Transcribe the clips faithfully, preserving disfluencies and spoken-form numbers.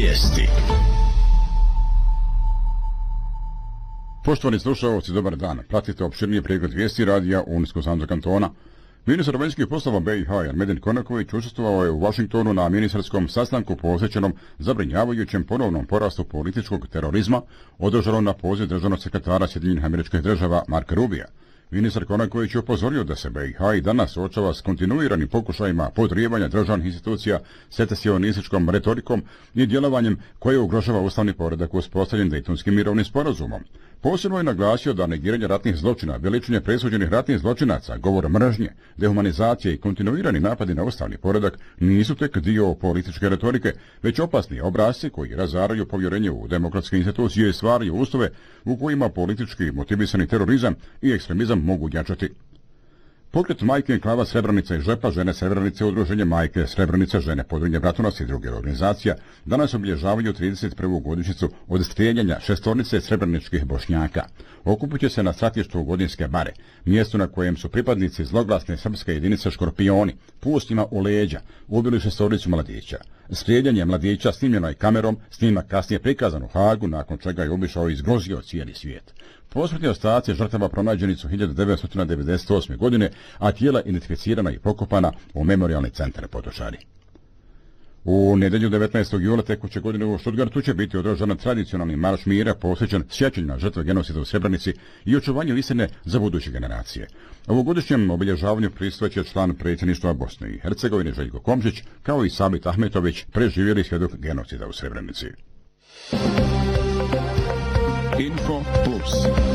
vijesti. Poštovani slušalci, dobar dan. Pratite opširniji pregled vijesti radija Unijskog Sanza kantona. Ministar vanjskih poslova B i H Ermedin Konaković učestvovao je u Washingtonu na ministarskom sastanku posvećenom zabrinjavajućem ponovnom porastu političkog terorizma, održanom na poziv državnog sekretara Sjedinjenih Američkih Država Marka Rubija. Ministar Konaković je upozorio da se B i H i danas suočava s kontinuiranim pokušajima podrijevanja državnih institucija secesionističkom retorikom i djelovanjem koje ugrožava ustavni poredak uspostavljen Dejtonskim mirovnim sporazumom. Posebno je naglasio da negiranje ratnih zločina, veličanje presuđenih ratnih zločinaca, govor mržnje, dehumanizacije i kontinuirani napadi na ustavni poredak nisu tek dio političke retorike, već opasni obrasci koji razaraju povjerenje u demokratske institucije i stvaraju uslove u kojima politički motivisani terorizam i ekstremizam mogu jačati. Pokret Majke Enklava Srebrenica i Žepa, žene Srebrenice, udruženje Majke Srebrenice, žene Podrinje Bratunac i druge organizacija danas obilježavaju trideset prvu godišnjicu od strijeljanja šestornice srebreničkih Bošnjaka. Okupit će se na stratištu Godinske bare, mjestu na kojem su pripadnici zloglasne srpske jedinice Škorpioni, pustima u leđa, ubili šestoricu mladića. Strijeljanje mladića snimljeno je kamerom, snimak kasnije prikazan u Hagu, nakon čega je obišao i izgrozio cijeli svijet. Posmrtni ostaci žrtava pronađeni su hiljadu devetsto devedeset osme. godine, a tijela identificirana i pokopana u memorijalni centar Potočari. U nedjelju devetnaestog jula tekuće godine u Stuttgartu će biti održan tradicionalni marš mira posvećen sjećanju na žrtve genocida u Srebrenici i očuvanju istine za buduće generacije. Ovogodišnjem obilježavanju prisustvovaće član predsjedništva Bosne i Hercegovine Željko Komšić, kao i Sabit Ahmetović, preživjeli svjedok genocida u Srebrenici. Info Plus.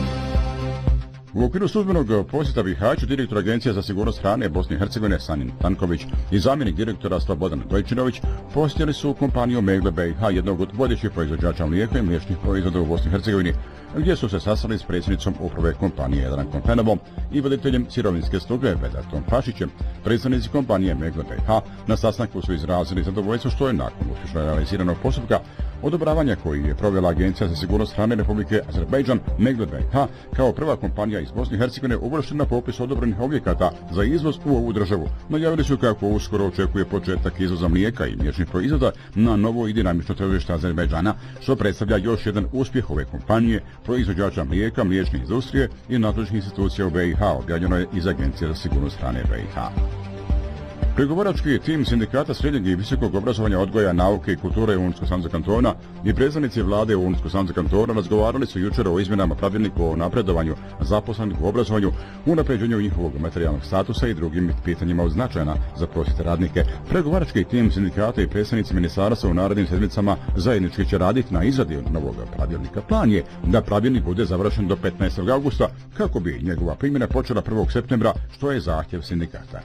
U okviru službenog posjeta Bihaću direktor Agencije za sigurnost hrane Bosne i Hercegovine Sanin Tanković i zamjenik direktora Slobodan Dojčinović posjetili su kompaniju Megle B i H, jednog od vodećih proizvođača mlijeka i mliječnih proizvoda u Bosni i Hercegovini, gdje su se sastali s predsjednicom uprave kompanije Jadrankom Fenovom i voditeljem sirovinske službe Vedatom Pašićem. Predstavnici kompanije Megle B i H na sastanku su izrazili zadovoljstvo što je nakon uspješno realiziranog postupka odobravanja koji je provela Agencija za sigurnost hrane Republike Azerbejdžan, Megle B i H kao prva kompanija iz Bosne i Hercegovine uvrštena na popis odobrenih objekata za izvoz u ovu državu. Najavili su kako uskoro očekuje početak izvoza mlijeka i mliječnih proizvoda na novo i dinamično tržište Azerbejdžana, što predstavlja još jedan uspjeh ove kompanije, proizvođača mlijeka, mliječne industrije i nadležnih institucija u B i H, objavljeno je iz Agencije za sigurnost hrane B i H. Pregovarački tim sindikata srednjeg i visokog obrazovanja, odgoja, nauke i kulture Unijskog Sanza kantona i predstavnici vlade Unijskog Sanza kantona razgovarali su jučer o izmjenama pravilnika o napredovanju zaposlenih u obrazovanju, unapređenju njihovog materijalnog statusa i drugim pitanjima od značajna za prosvjetne radnike. Pregovarački tim sindikata i predstavnici ministarstva u narednim sedmicama zajednički će raditi na izradi novog pravilnika. Plan je da pravilnik bude završen do petnaestog augusta kako bi njegova primjena počela prvog septembra, što je zahtjev sindikata.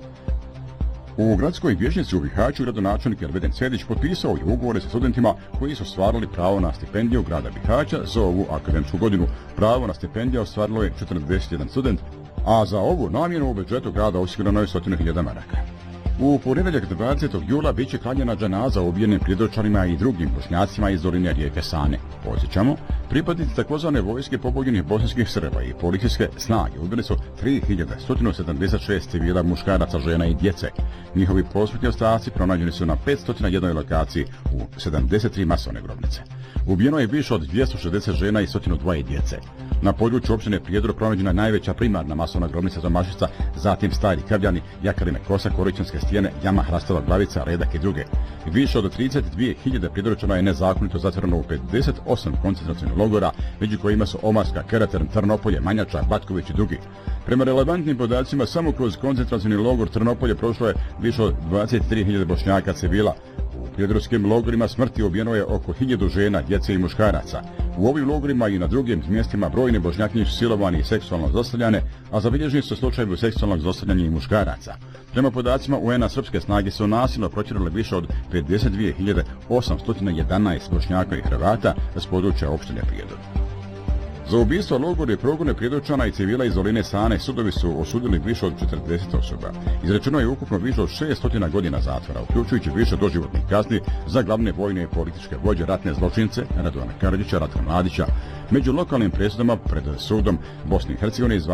U gradskoj vijećnici u Bihaću gradonačelnik Ermedin Sedić potpisao je ugovore sa studentima koji su ostvarili pravo na stipendiju grada Bihaća za ovu akademsku godinu. Pravo na stipendiju ostvarilo je četrdeset jedan student, a za ovu namjenu u budžetu grada osigurano je stotinu hiljada maraka. U ponedjeljak dvadesetog jula bit će klanjena dženaza ubijenim pridočarima i drugim Bošnjacima iz doline rijeke Sane. Podsjećamo, pripadnici takozvane vojske pobogljenih bosanskih Srba i policijske snage ubili su tri hiljade sto sedamdeset šest civila, muškaraca, žena i djece. Njihovi posmrtni ostaci pronađeni su na petsto jednoj lokaciji u sedamdeset tri masovne grobnice. Ubijeno je više od dvjesto šezdeset žena i sto dva djece. Na području općine Prijedor pronađena je najveća primarna masovna grobnica Tomašica, zatim Stari Krvljani, Jakarine Kosa, Korićanske stijene, Jama, Hrastova Glavica, Redak i druge. Više od trideset dvije hiljade Prijedorčana je nezakonito zatvoreno u pedeset osam koncentracionih logora, među kojima su Omarska, Kerater, Trnopolje, Manjača, Batković i drugi. Prema relevantnim podacima, samo kroz koncentracioni logor Trnopolje prošlo je više od dvadeset tri hiljade Bošnjaka civila. U prijedorskim logorima smrti ubijeno je oko hiljadu žena, djece i muškaraca. U ovim logorima i na drugim mjestima brojne Bošnjakinje su silovani i seksualno zlostavljane, a zabilježeni su slučajevi seksualnog zlostavljanja i muškaraca. Prema podacima U N A, srpske snage su nasilno protjerale više od pedeset dvije hiljade osamsto jedanaest Bošnjaka i Hrvata s područja opštine Prijedor. Za ubistvo, logor i progone Prijedorčana i civila iz doline Sane sudovi su osudili više od četrdeset osoba. Izrečeno je ukupno više od šeststo godina zatvora, uključujući više doživotnih kazni za glavne vojne i političke vođe, ratne zločince Radovana Karadžića, Ratka Mladića. Među lokalnim presudama pred sudom Bosne i Hercegovine